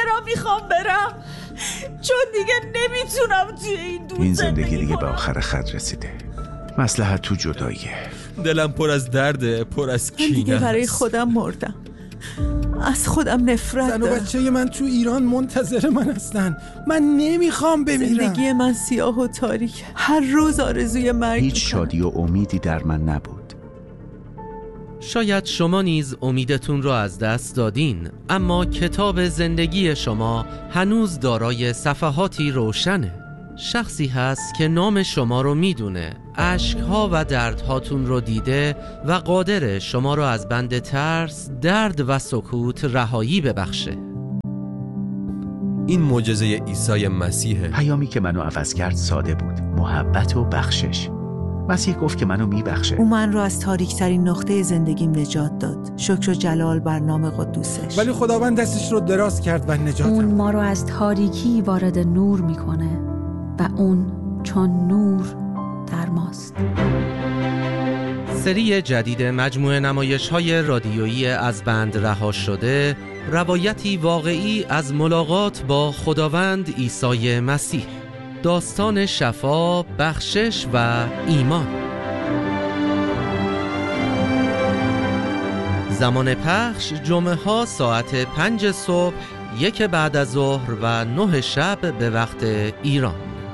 چرا میخوام برم؟ چون دیگه نمیتونم توی این دور این زندگی دیگه به آخر خط رسیده. مصلحت تو جداییه. دلم پر از درده، پر از کینه. من دیگه برای خودم مردم، از خودم نفرت دارم. زن و بچه من تو ایران منتظر من هستن. من نمیخوام بمیرم. زندگی من سیاه و تاریک، هر روز آرزوی مرگ. هیچ شادی و امیدی در من نبود. شاید شما نیز امیدتون رو از دست دادین، اما کتاب زندگی شما هنوز دارای صفحاتی روشنه. شخصی هست که نام شما رو میدونه، اشک‌ها و دردهاتون رو دیده و قادر شما رو از بند ترس، درد و سکوت رهایی ببخشه. این معجزه عیسی مسیحه. پیامی که منو عوض کرد ساده بود: محبت و بخشش. مسیح گفت که منو میبخشه. او من رو از تاریک‌ترین نقطه زندگیم نجات داد. شکر و جلال بر نام قدوسش. ولی خداوند دستش رو دراز کرد و نجاتم. اون ما رو از تاریکی وارد نور میکنه و اون چون نور در ماست. سری جدید مجموعه نمایش‌های رادیویی از بند رها شده، روایتی واقعی از ملاقات با خداوند عیسی مسیح. داستان شفا، بخشش و ایمان. زمان پخش جمعه ها ساعت 5 صبح، 1 بعد از ظهر و 9 شب به وقت ایران.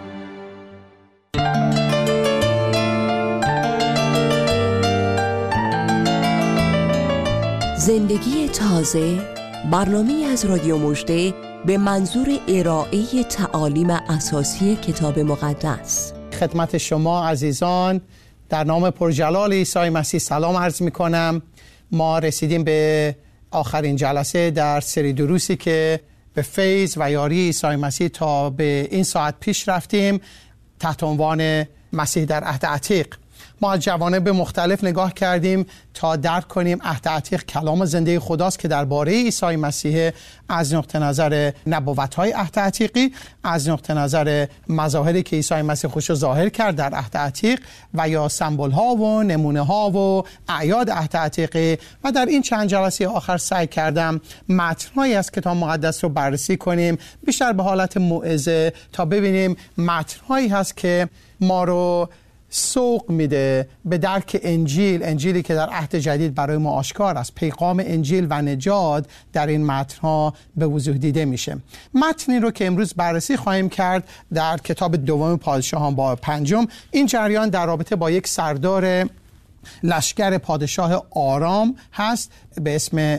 زندگی تازه، برنامه‌ای از رادیو مژده به منظور ارائه تعالیم اساسی کتاب مقدس. خدمت شما عزیزان در نام پرجلال عیسی مسیح سلام عرض می‌کنم. ما رسیدیم به آخرین جلسه در سری دروسی که به فیض و یاری عیسی مسیح تا به این ساعت پیش رفتیم تحت عنوان مسیح در عهد عتیق. ما از جوانب مختلف نگاه کردیم تا درک کنیم عهد عتیق کلام زنده خداست که درباره عیسی مسیح، از نقطه نظر نبوت‌های عهد عتیقی، از نقطه نظر مظاهری که عیسی مسیح خودش ظاهر کرد در عهد عتیق و یا سمبول‌ها و نمونه‌ها و اعیاد عهد عتیقی. و در این چند جلسه آخر سعی کردم متن‌هایی از کتاب مقدس رو بررسی کنیم، بیشتر به حالت موعظه، تا ببینیم متن‌هایی هست که ما رو سوق میده به درک انجیلی که در عهد جدید برای ما آشکار است. پیغام انجیل و نجات در این متن‌ها به وضوح دیده میشه. متنی رو که امروز بررسی خواهیم کرد در کتاب دوم پادشاهان باب 5. این جریان در رابطه با یک سردار لشکر پادشاه آرام هست به اسم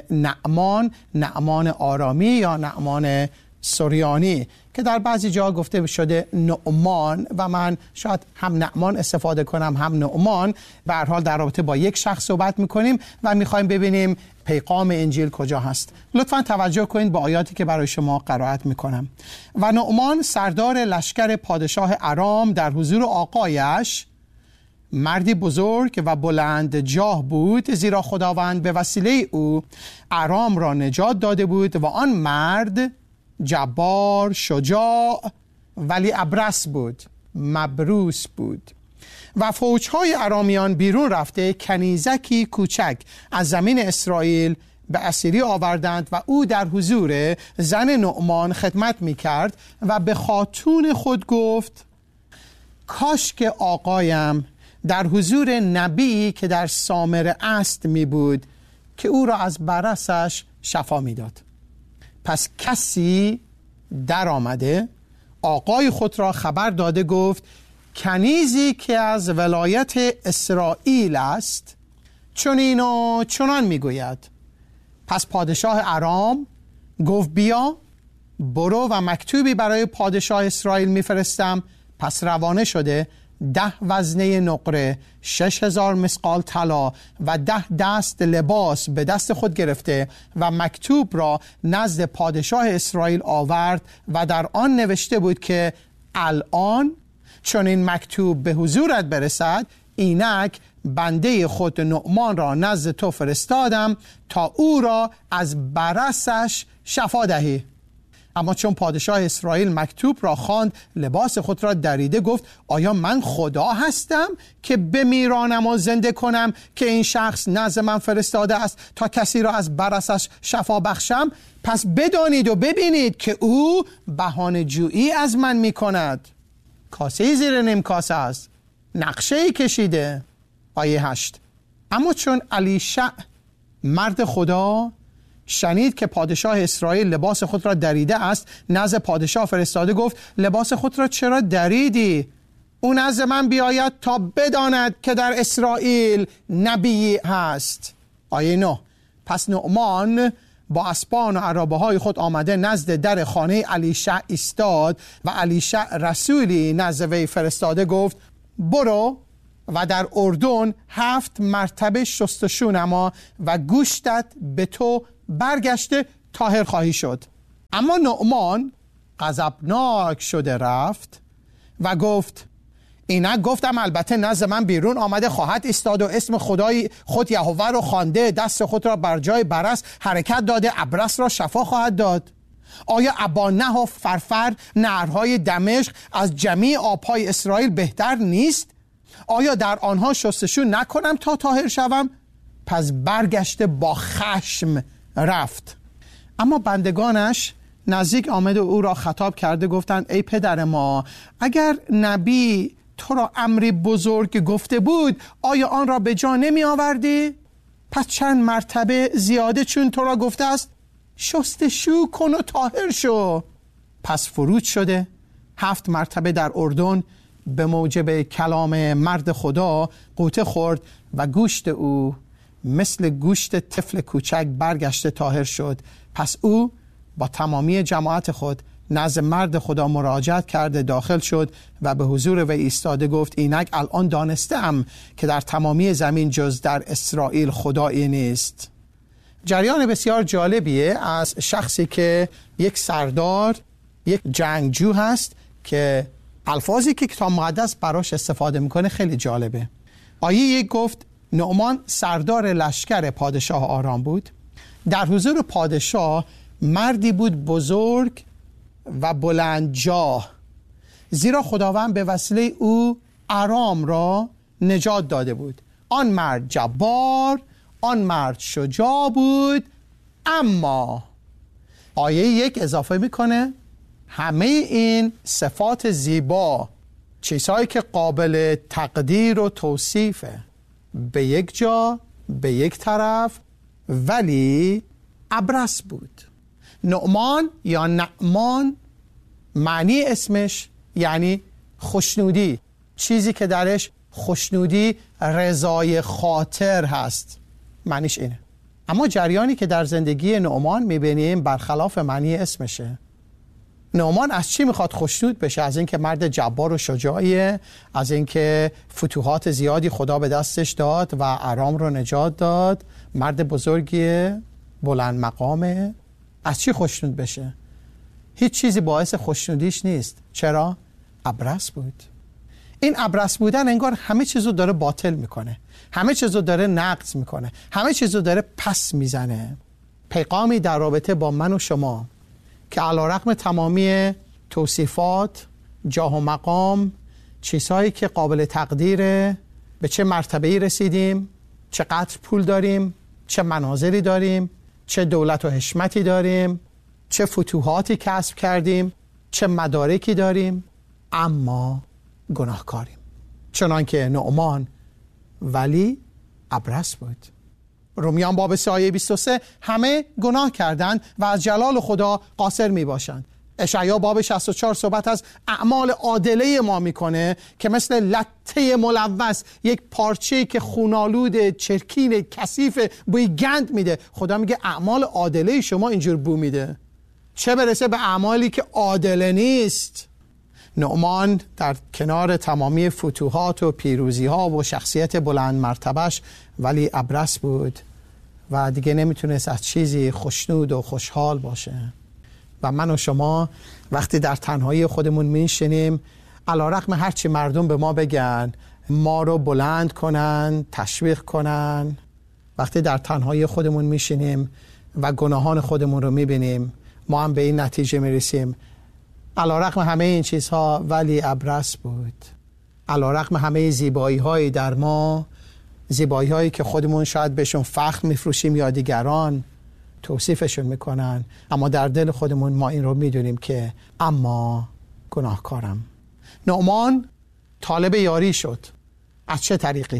نعمان آرامی یا نعمان سوریانی، که در بعضی جا گفته شده نعمان و من شاید هم نعمان استفاده کنم هم نعمان. به هر حال در رابطه با یک شخص صحبت میکنیم و میخوایم ببینیم پیغام انجیل کجا هست. لطفاً توجه کنید به آیاتی که برای شما قرائت میکنم. و نعمان سردار لشکر پادشاه ارام در حضور آقایش مردی بزرگ و بلند جاه بود، زیرا خداوند به وسیله او ارام را نجات داده بود و آن مرد جبار، شجاع ولی ابرص بود، مبروس بود. و فوجهای ارامیان بیرون رفته کنیزکی کوچک از زمین اسرائیل به اسیری آوردند و او در حضور زن نعمان خدمت می کرد و به خاتون خود گفت: کاش که آقایم در حضور نبی که در سامره است می بود که او را از برصش شفا می داد. پس کسی در آمده آقای خود را خبر داده گفت: کنیزی که از ولایت اسرائیل است چنین و چنان میگوید. پس پادشاه ارام گفت: بیا، برو و مکتوبی برای پادشاه اسرائیل میفرستم. پس روانه شده 10 وزنه نقره، 6000 مثقال طلا و 10 دست لباس به دست خود گرفته و مکتوب را نزد پادشاه اسرائیل آورد و در آن نوشته بود که الان چون این مکتوب به حضورت برسد، اینک بنده خود نعمان را نزد تو فرستادم تا او را از برصش شفا دهی. اما چون پادشاه اسرائیل مکتوب را خواند، لباس خود را دریده گفت آیا من خدا هستم که بمیرانم و زنده کنم که این شخص نزد من فرستاده است تا کسی را از برصش شفا بخشم؟ پس بدانید و ببینید که او بهانه جویی از من می کند. کاسه زیر نیم کاسه است، نقشه کشیده. آیه 8. اما چون الیشع مرد خدا شنید که پادشاه اسرائیل لباس خود را دریده است، نزد پادشاه فرستاده گفت لباس خود را چرا دریدی؟ او نزد من بیاید تا بداند که در اسرائیل نبی هست. آیه 9. پس نعمان با اسبان و عرابه های خود آمده نزد در خانه الیشع ایستاد و الیشع رسولی نزد وی فرستاده گفت برو و در اردن 7 مرتبه شستشو نما و گوشتت به تو برگشته طاهر خواهی شد. اما نعمان غضبناک شده رفت و گفت اینک گفتم البته نزد من بیرون آمده خواهد ایستاد و اسم خدای خود یهوه رو خوانده، دست خود را بر جای برص حرکت داده، ابرص را شفا خواهد داد. آیا ابانه و فرفر نهرهای دمشق از جمیع آبهای اسرائیل بهتر نیست؟ آیا در آنها شستشو نکنم تا طاهر شوم؟ پس برگشته با خشم رفت. اما بندگانش نزدیک آمده او را خطاب کرده گفتند ای پدر ما، اگر نبی تو را امری بزرگ گفته بود آیا آن را به جا نمی آوردی؟ پس چند مرتبه زیاده چون تو را گفته است شستشو کن و طاهر شو. پس فرود شده 7 مرتبه در اردن به موجب کلام مرد خدا غوطه خورد و گوشت او مثل گوشت طفل کوچک برگشته طاهر شد. پس او با تمامی جماعت خود نزد مرد خدا مراجعت کرده داخل شد و به حضور وی ایستاده گفت اینک الان دانستم که در تمامی زمین جز در اسرائیل خدایی نیست. جریان بسیار جالبیه از شخصی که یک سردار، یک جنگجو هست که الفاظی که کتاب مقدس براش استفاده میکنه خیلی جالبه. آیه 1 گفت نعمان سردار لشکر پادشاه آرام بود. در حضور پادشاه مردی بود بزرگ و بلند جاه، زیرا خداوند به وسیله او آرام را نجات داده بود. آن مرد جبار، آن مرد شجاع بود. اما آیه 1 اضافه میکنه همه این صفات زیبا، چیزهایی که قابل تقدیر و توصیفه، به یک جا، به یک طرف، ولی ابرص بود. نعمان یا نعمان معنی اسمش یعنی خوشنودی، چیزی که درش خوشنودی، رضای خاطر هست، معنیش اینه. اما جریانی که در زندگی نعمان میبینیم برخلاف معنی اسمشه. نعمان از چی میخواد خوشنود بشه؟ از اینکه مرد جبار و شجاعیه، از اینکه فتوحات زیادی خدا به دستش داد و آرام رو نجات داد، مرد بزرگیه، بلند مقامه. از چی خوشنود بشه؟ هیچ چیزی باعث خوشنودیش نیست. چرا؟ ابرص بود. این ابرص بودن انگار همه چیزو داره باطل میکنه، همه چیزو داره نقض میکنه، همه چیزو داره پس میزنه. پیغامی در رابطه با من و شما که علیرغم تمامی توصیفات، جاه و مقام، چیزهایی که قابل تقدیره، به چه مرتبه‌ای رسیدیم، چقدر پول داریم، چه مناظری داریم، چه دولت و حشمتی داریم، چه فتوحاتی کسب کردیم، چه مدارکی داریم، اما گناهکاریم. چنانکه نعمان ولی ابرص بود. رومیان باب 3 آیه 23 همه گناه کردند و از جلال خدا قاصر می باشند. اشعیا باب 64 صحبت از اعمال عادله ما میکنه که مثل لته ملوث، یک پارچه‌ای که خونالود، چرکین، کثیف، بوی گند میده. خدا میگه اعمال عادله شما اینجور بو میده، چه برسه به اعمالی که عادله نیست. نعمان در کنار تمامی فتوحات و پیروزی ها و شخصیت بلند مرتبش ولی ابرص بود و دیگه نمیتونست از چیزی خوشنود و خوشحال باشه. و من و شما وقتی در تنهایی خودمون میشینیم، علیرغم هرچی مردم به ما بگن، ما رو بلند کنن، تشویق کنن، وقتی در تنهایی خودمون میشینیم و گناهان خودمون رو میبینیم، ما هم به این نتیجه میرسیم. علیرغم همه این چیزها ولی ابرص بود. علیرغم همه زیبایی های در ما، زیبایی هایی که خودمون شاید بهشون فخر میفروشیم یا دیگران توصیفشون میکنن، اما در دل خودمون ما این رو میدونیم که اما گناهکارم. نعمان طالب یاری شد. از چه طریقی؟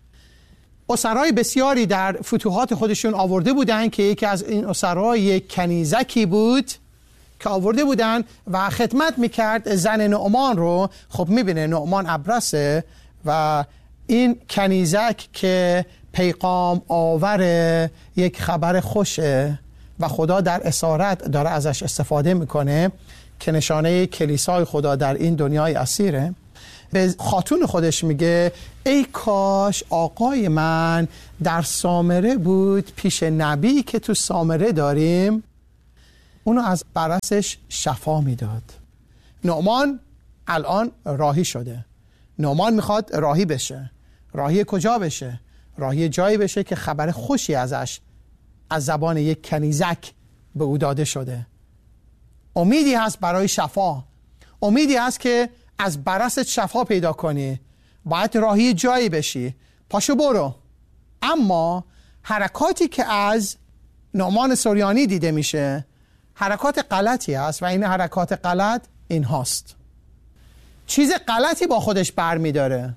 اسرای بسیاری در فتوحات خودشون آورده بودن که یکی از این اسرا یک کنیزکی بود که آورده بودن و خدمت میکرد زن نعمان رو. خب میبینه نعمان ابرصه و این کنیزک که پیغام آور یک خبر خوشه و خدا در اسارت داره ازش استفاده میکنه که نشانه کلیسای خدا در این دنیای اسیره، به خاتون خودش میگه ای کاش آقای من در سامره بود پیش نبی که تو سامره داریم، اونو از برصش شفا میداد. نعمان الان راهی شده. نعمان میخواد راهی بشه. راهی کجا بشه؟ راهی جایی بشه که خبر خوشی ازش از زبان یک کنیزک به او داده شده. امیدی هست برای شفا. امیدی هست که از برصت شفا پیدا کنی. باید راهی جایی بشی. پاشو برو. اما حرکاتی که از نعمان سوریانی دیده میشه حرکات غلطی هست و این حرکات غلط این هاست. چیز غلطی با خودش برمی داره.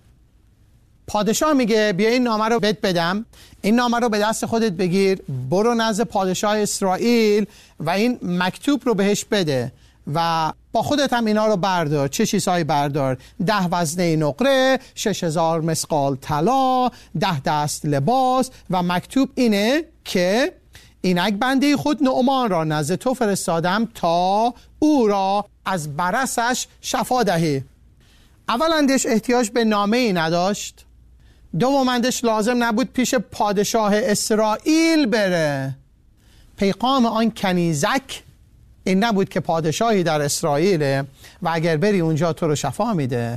پادشاه میگه بیا این نامه رو بهت بدم، این نامه رو به دست خودت بگیر، برو نزد پادشاه اسرائیل و این مکتوب رو بهش بده و با خودت هم اینا رو بردار. چه چیزهایی بردار؟ 10 وزنه نقره، 6000 مسقال طلا، 10 دست لباس و مکتوب اینه که اینک بنده خود نعمان را نزد تو فرستادم تا او را از برصش شفا دهی. اولندش احتیاج به نامه ای نداشت، دومندش لازم نبود پیش پادشاه اسرائیل بره. پیغام آن کنیزک این نبود که پادشاهی در اسرائیله و اگر بری اونجا تو رو شفا میده.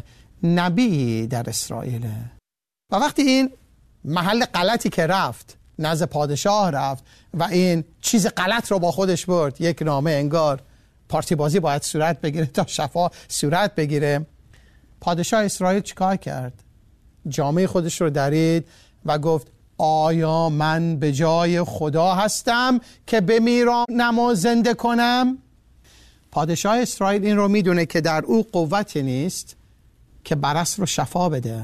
نبی در اسرائیله. و وقتی این محل غلطی که رفت، نزد پادشاه رفت و این چیز غلط رو با خودش برد، یک نامه، انگار پارتی بازی باید صورت بگیره تا شفا صورت بگیره. پادشاه اسرائیل چیکار کرد؟ جامعه خودش رو درید و گفت آیا من به جای خدا هستم که بمیرم و زنده کنم؟ پادشاه اسرائیل این رو میدونه که در او قوتی نیست که برص رو شفا بده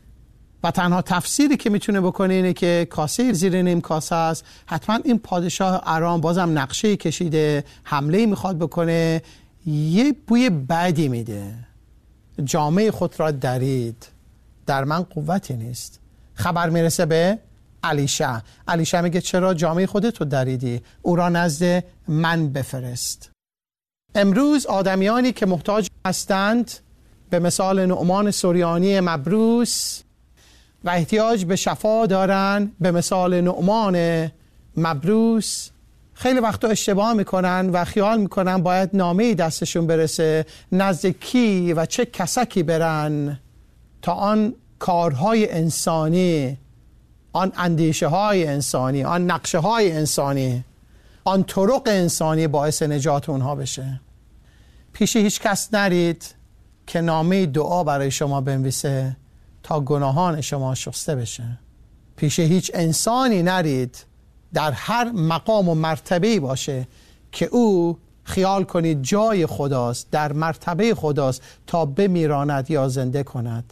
و تنها تفسیری که میتونه بکنه اینه که کاسه زیر نیم کاسه است. حتما این پادشاه ارام بازم نقشه کشیده، حمله میخواد بکنه، یه بوی بدی میده. جامعه خود را درید، در من قوتی نیست. خبر میرسه به الیشع. الیشع میگه چرا جامعه خودت رو دریدی؟ او را نزد من بفرست. امروز آدمیانی که محتاج هستند به مثال نعمان سوریانی مبروس و احتیاج به شفا دارن به مثال نعمان مبروس، خیلی وقتا اشتباه میکنن و خیال میکنن باید نامه‌ای دستشون برسه، نزد کی و چه کسکی برن تا آن کارهای انسانی، آن اندیشه های انسانی، آن نقشه های انسانی، آن طرق انسانی باعث نجات اونها بشه. پیش هیچ کس نرید که نامه دعا برای شما بنویسه تا گناهان شما شسته بشه. پیش هیچ انسانی نرید در هر مقام و مرتبه‌ای باشه که او خیال کنید جای خداست، در مرتبه خداست تا بمیراند یا زنده کند.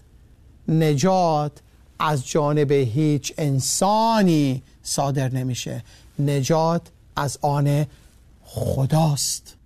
نجات از جانب هیچ انسانی صادر نمیشه، نجات از آن خداست.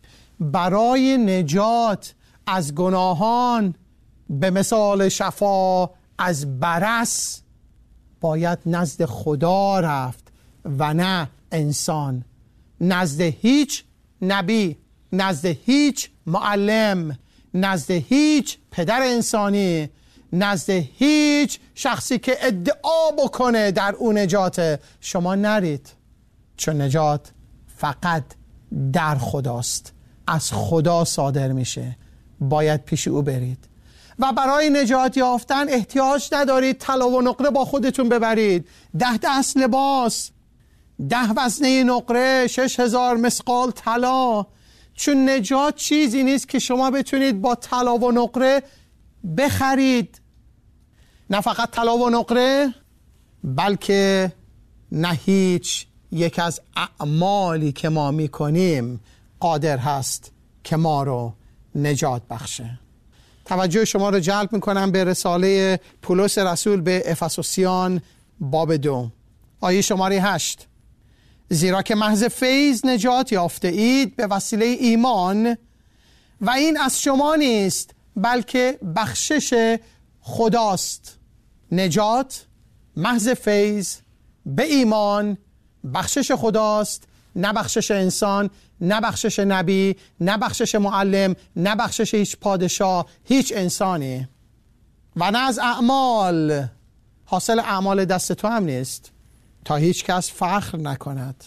برای نجات از گناهان به مثال شفا از برص باید نزد خدا رفت و نه انسان، نزد هیچ نبی، نزد هیچ معلم، نزد هیچ پدر انسانی، نزد هیچ شخصی که ادعا بکنه در اون نجات شما نرید، چون نجات فقط در خداست، از خدا صادر میشه. باید پیش او برید و برای نجات یافتن احتیاج ندارید طلا و نقره با خودتون ببرید. 10 دست لباس، 10 وزنه نقره، 6000 مثقال طلا. چون نجات چیزی نیست که شما بتونید با طلا و نقره بخرید. نه فقط طلا و نقره، بلکه نه هیچ یک از اعمالی که ما میکنیم قادر هست که ما رو نجات بخشه. توجه شما رو جلب میکنم به رساله پولس رسول به افسوسیان باب 2 آیه شماره 8. زیرا که محض فیض نجات یافته اید به وسیله ایمان، و این از شما نیست بلکه بخشش خداست. نجات محض فیض به ایمان، بخشش خداست، نه بخشش انسان، نه بخشش نبی، نه بخشش معلم، نه بخشش هیچ پادشاه، هیچ انسانی، و نه از اعمال. حاصل اعمال دست تو هم نیست تا هیچ کس فخر نکند.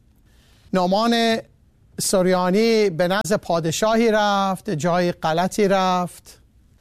نعمان سوریانی به نزد پادشاهی رفت، جای غلطی رفت،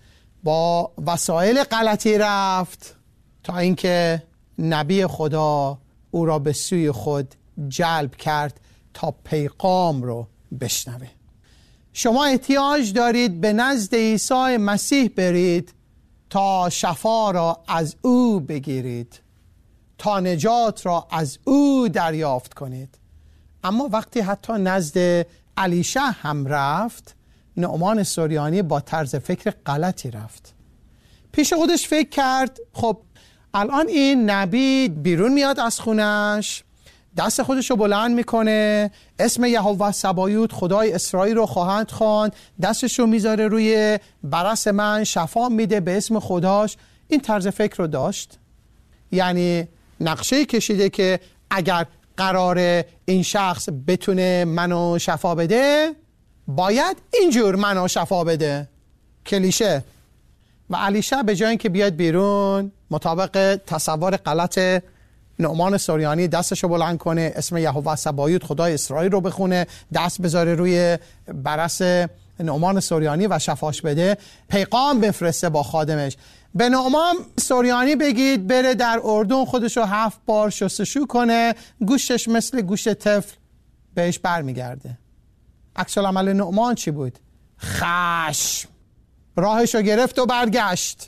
با وسایل غلطی رفت، تا اینکه نبی خدا او را به سوی خود جلب کرد تا پیغام رو بشنوه. شما احتیاج دارید به نزد عیسی مسیح برید تا شفا را از او بگیرید، تا نجات را از او دریافت کنید. اما وقتی حتی نزد الیشع هم رفت، نعمان سوریانی با طرز فکر غلطی رفت. پیش خودش فکر کرد خب الان این نبی بیرون میاد از خونش، دست خودش رو بلند میکنه، اسم یهوه سبایوت خدای اسرائیل رو خواهند خواند، دستش رو میذاره روی برس من، شفا میده به اسم خداش. این طرز فکر رو داشت، یعنی نقشه کشیده که اگر قرار این شخص بتونه منو شفا بده باید اینجور منو شفا بده. کلیشه. و الیشع به جای اینکه بیاد بیرون مطابق تصور غلط نعمان سوریانی دستشو بلند کنه، اسم یهوه سبایوت خدای اسرائیل رو بخونه، دست بذاره روی برس نعمان سوریانی و شفاش بده، پیغام بفرسته با خادمش به نعمان سوریانی بگید بره در اردن خودشو 7 بار شستشو کنه، گوشتش مثل گوشت طفل بهش برمیگرده. عکس العمل نعمان چی بود؟ خشم. راهشو گرفت و برگشت.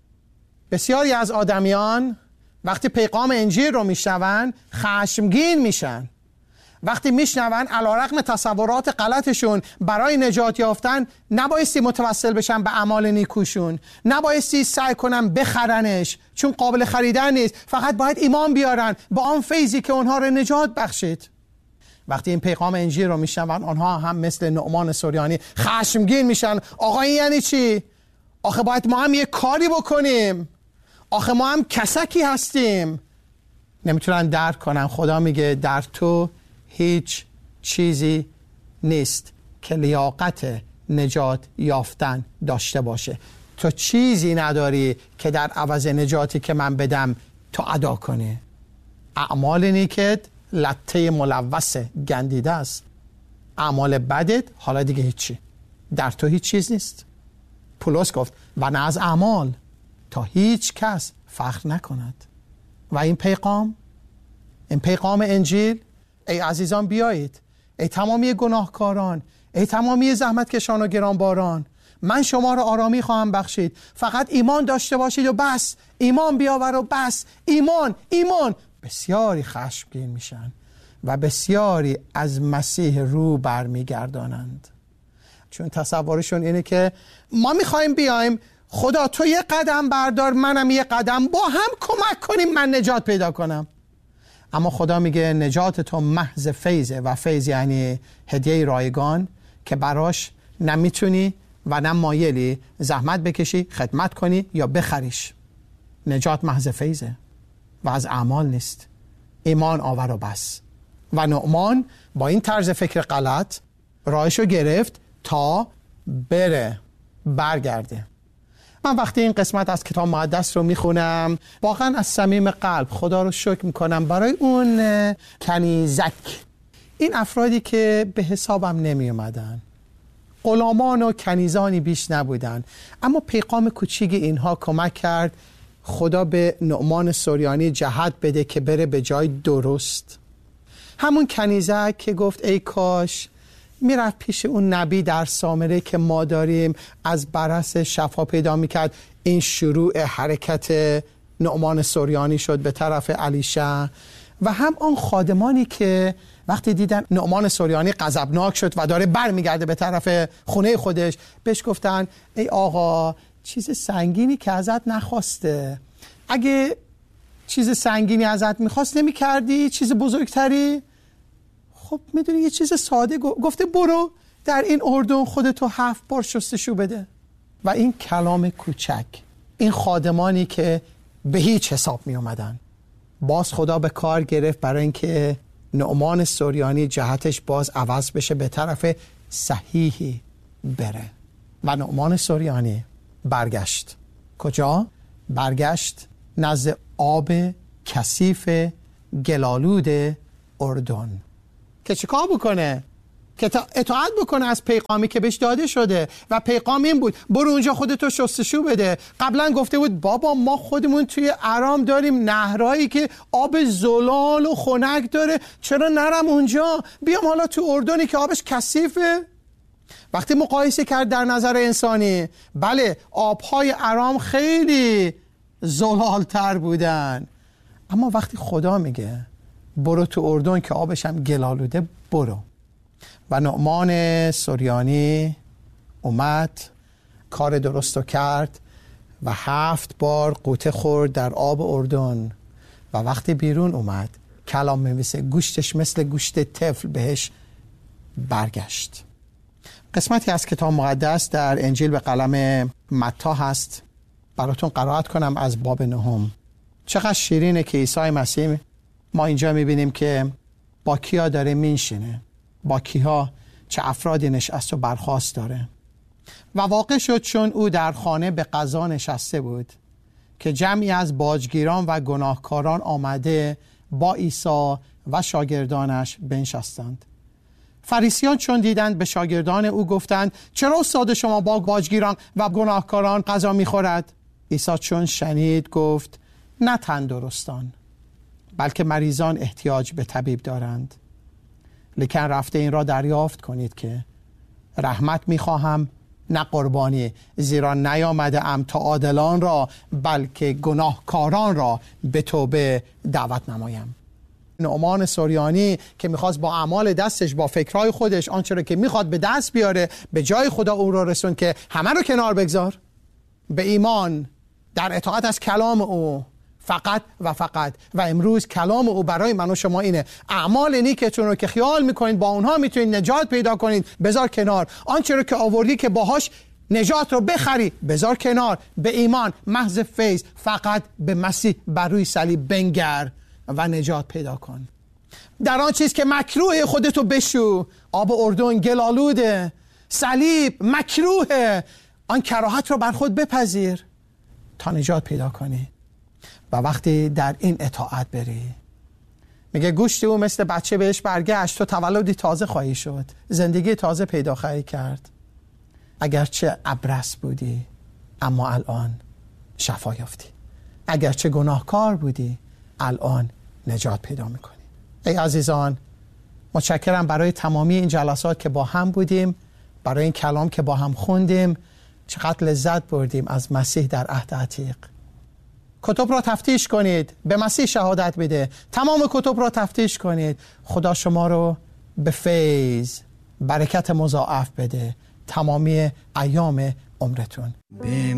بسیاری از آدمیان وقتی پیغام انجیل رو میشنون خشمگین میشن. وقتی میشنون علیرغم تصورات غلطشون برای نجات یافتن نبایستی متوسل بشن به اعمال نیکوشون، نبایستی سعی کنن بخرنش چون قابل خریدن نیست، فقط باید ایمان بیارن با آن فیضی که اونها رو نجات بخشید. وقتی این پیغام انجیل رو میشنون آنها هم مثل نعمان سوریانی خشمگین میشن. آقا این یعنی چی؟ آخه باید ما هم یه کاری بکنیم، آخه ما هم کسکی هستیم. نمیتونن درک کنن. خدا میگه در تو هیچ چیزی نیست که لیاقت نجات یافتن داشته باشه. تو چیزی نداری که در عوض نجاتی که من بدم تو ادا کنی. اعمال نیکت لطه ملوث گندیده است، اعمال بدت حالا دیگه هیچی، در تو هیچ چیز نیست. پولس گفت و نه از اعمال تا هیچ کس فخر نکند. و این پیغام انجیل، ای عزیزان بیایید، ای تمامی گناهکاران، ای تمامی زحمتکشان و گرانباران، من شما را آرامی خواهم بخشید. فقط ایمان داشته باشید و بس، ایمان بیاور و بس، ایمان. بسیاری خشمگین میشن و بسیاری از مسیح رو برمیگردانند، چون تصورشون اینه که ما میخوایم بیایم، خدا تو یه قدم بردار منم یه قدم، با هم کمک کنیم من نجات پیدا کنم. اما خدا میگه نجات تو محض فیضه، و فیض یعنی هدیه رایگان که براش نمیتونی و نه مایلی زحمت بکشی، خدمت کنی یا بخریش. نجات محض فیضه و از اعمال نیست. ایمان آور و بس. و نعمان با این طرز فکر غلط راهشو گرفت تا برگرده. من وقتی این قسمت از کتاب مقدس رو میخونم واقعا از صمیم قلب خدا رو شکر میکنم برای اون کنیزک، این افرادی که به حسابم نمی اومدن، غلامان و کنیزانی بیش نبودن، اما پیغام کوچیک اینها کمک کرد خدا به نعمان سوریانی جهت بده که بره به جای درست. همون کنیزک که گفت ای کاش میرفت پیش اون نبی در سامره که ما داریم، از برص شفا پیدا میکرد. این شروع حرکت نعمان سوریانی شد به طرف الیشع. و هم آن خادمانی که وقتی دیدن نعمان سوریانی غضبناک شد و داره برمیگرده به طرف خونه خودش، بهش گفتن ای آقا چیز سنگینی که ازت نخواسته، اگه چیز سنگینی ازت میخواست نمیکردی چیز بزرگتری؟ خب میدونی یه چیز ساده گفته برو در این اردن خودتو 7 بار شستشو بده. و این کلام کوچک، این خادمانی که به هیچ حساب می اومدن، باز خدا به کار گرفت برای اینکه نعمان سوریانی جهتش باز عوض بشه، به طرف صحیحی بره. و نعمان سوریانی برگشت. کجا؟ برگشت نزد آب کثیف گلالود اردن که چیکار بکنه؟ که اطاعت بکنه از پیغامی که بهش داده شده. و پیغام این بود برو اونجا خودتو شستشو بده. قبلا گفته بود بابا ما خودمون توی ارام داریم نهرهایی که آب زلال و خنک داره، چرا نرم اونجا؟ بیام حالا تو اردنی که آبش کثیفه. وقتی مقایسه کرد در نظر انسانی، بله آبهای ارام خیلی زلالتر بودن، اما وقتی خدا میگه برو تو اردن که آبش هم گلالوده، برو. و نعمان سوریانی اومد کار درستو کرد و 7 بار غوطه خورد در آب اردن. و وقتی بیرون اومد کلام می‌نویسه گوشتش مثل گوشت طفل بهش برگشت. قسمتی از کتاب مقدس در انجیل به قلم متی هست، براتون قرائت کنم از باب 9. چقدر شیرینه که عیسی مسیح ما اینجا میبینیم که با کیا داره مینشینه، با کیها، چه افرادی نشست و برخاست داره. و واقع شد چون او در خانه به غذا نشسته بود که جمعی از باجگیران و گناهکاران آمده با عیسی و شاگردانش بنشستند. فریسیان چون دیدند به شاگردان او گفتند چرا استاد شما با باجگیران و گناهکاران غذا میخورد؟ عیسی چون شنید گفت نه تندرستان بلکه مریضان احتیاج به طبیب دارند. لیکن رفته این را دریافت کنید که رحمت میخواهم نه قربانی، زیرا نیامده ام تا عادلان را بلکه گناهکاران را به توبه دعوت نمایم. نعمان سوریانی که میخواست با اعمال دستش، با فکرهای خودش، آنچه را که میخواد به دست بیاره، به جای خدا او را رسون که همه رو کنار بگذار، به ایمان در اطاعت از کلام او فقط و فقط. و امروز کلام او برای من و شما اینه اعمال نیکتون رو که خیال میکنید با اونها میتونید نجات پیدا کنید بذار کنار، آنچه رو که آوردی که باهاش نجات رو بخری بذار کنار، به ایمان محض فیض فقط به مسیح بر روی صلیب بنگر و نجات پیدا کن. در آن چیز که مکروه خودتو بشو، آب اردن گلالوده، صلیب مکروه، آن کراهت رو بر خود بپذیر تا نجات پیدا کنی. و وقتی در این اطاعت بری، میگه گوشت او مثل بچه بهش برگشت، تو تولدی تازه خواهی شد، زندگی تازه پیدا خواهی کرد. اگرچه ابرص بودی اما الان شفا یافتی، اگرچه گناهکار بودی الان نجات پیدا میکنی. ای عزیزان، متشکرم برای تمامی این جلسات که با هم بودیم، برای این کلام که با هم خوندیم. چقدر لذت بردیم از مسیح در عهد عتیق. کتب را تفتیش کنید، به مسیح شهادت بده، تمام کتب را تفتیش کنید. خدا شما رو به فیض برکت مضاعف بده تمامی ایام عمرتون.